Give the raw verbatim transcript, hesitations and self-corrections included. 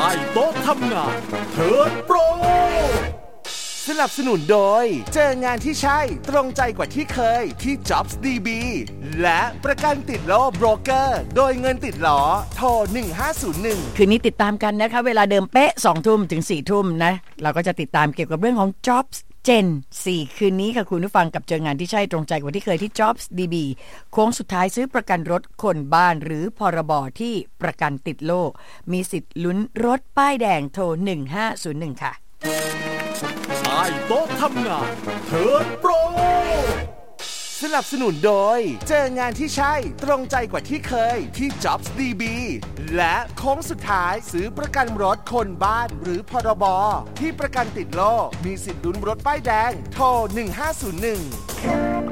ต้โต๊ะทำงานเทิร์นโปรสนับสนุนโดยเจองานที่ใช่ตรงใจกว่าที่เคยที่ Jobs ดี บี และประกันติดล้อโบรกเกอร์โดยเงินติดล้อโทรหนึ่งห้าศูนย์หนึ่งคืนนี้ติดตามกันนะคะเวลาเดิมเป๊ะ สองทุ่มถึง สี่ทุ่มนะเราก็จะติดตามเกี่ยวกับเรื่องของ Jobs Gen สี่ คืนนี้ค่ะคุณผู้ฟังกับเจองานที่ใช่ตรงใจกว่าที่เคยที่ Jobs ดี บี โค้งสุดท้ายซื้อประกันรถคนบ้านหรือพรบที่ประกันติดโลกมีสิทธิ์ลุ้นรถป้ายแดงโทรหนึ่งห้าศูนย์หนึ่งค่ะใต้โต๊ะทำงานเทิร์นโปรสนับสนุนโดยเจองานที่ใช่ตรงใจกว่าที่เคยที่ Jobs ดี บี และโค้งสุดท้ายซื้อประกันรถคนบ้านหรือพรบที่ประกันติดโลกมีสิทธิ์ลุ้นรถป้ายแดงโทรหนึ่งห้าศูนย์หนึ่ง